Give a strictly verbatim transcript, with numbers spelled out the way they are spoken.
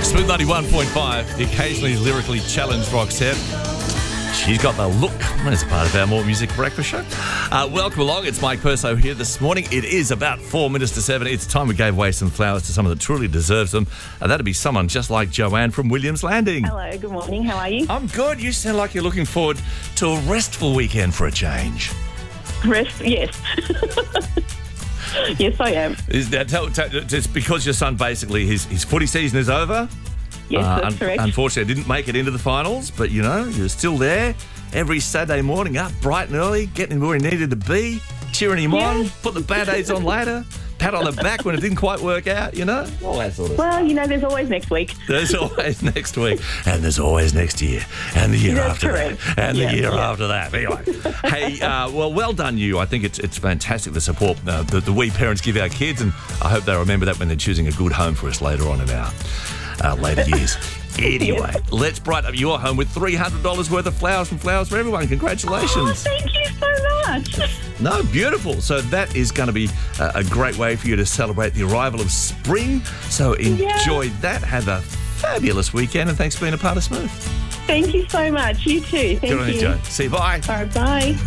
Smooth ninety-one point five, the occasionally lyrically challenged Roxette. She's got the look as part of our More Music Breakfast Show. Uh, welcome along. It's Mike Perso here this morning. It is about four minutes to seven. It's time we gave away some flowers to someone that truly deserves them. Uh, that'd be someone just like Joanne from Williams Landing. Hello, good morning. How are you? I'm good. You sound like you're looking forward to a restful weekend for a change. Rest? Yes. Yes, I am. Is that, tell, tell, it's because your son basically, his, his footy season is over. Yes, Uh, that's un- correct. Unfortunately, I didn't make it into the finals, but, you know, you're still there every Saturday morning, up bright and early, getting him where he needed to be, cheering him Yeah. on, put the Band-Aids on later, pat on the back when it didn't quite work out, you know, all that sort of stuff. Well, you know, there's always next week. There's always next week, and there's always next year, and the year That's after correct. that, and Yeah, the year yeah. after that. Anyway, hey, uh, well, well done you. I think it's it's fantastic, the support uh, that the we parents give our kids, and I hope they remember that when they're choosing a good home for us later on in our uh, later years. Anyway, let's brighten up your home with three hundred dollars worth of flowers from Flowers for Everyone. Oh, Congratulations. thank you so much. No, beautiful. So that is going to be a, a great way for you to celebrate the arrival of spring. So enjoy Yeah. that. Have a fabulous weekend, and thanks for being a part of Smooth. Thank you so much. You too. Thank Good on you, you. Joe. See you. Bye. All right, bye.